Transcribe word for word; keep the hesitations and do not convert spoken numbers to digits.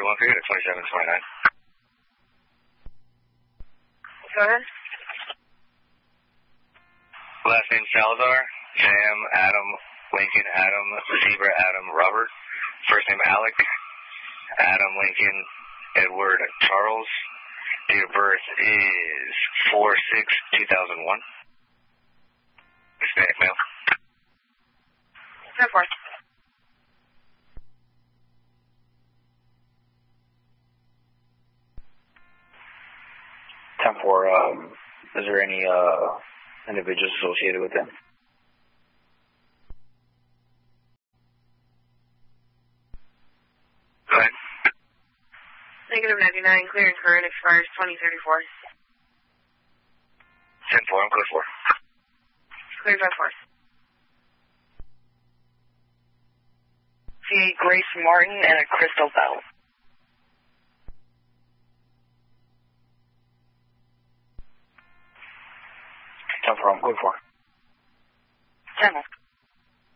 one three to twenty-seven twenty-nine. Go ahead. Last name Salazar, Sam, Adam, Lincoln, Adam, Zebra, Adam, Robert. First name Alec, Adam, Lincoln, Edward, Charles. Date of birth is four six two thousand one. Hispanic male. ten four. ten four, um, is there any uh, individuals associated with him? Go ahead. Negative ninety-nine, clear and current, expires twenty thirty-four. ten four, I'm code four. Clear five four. See Grace Martin and a Crystal Bell. ten four, I'm code four. ten four.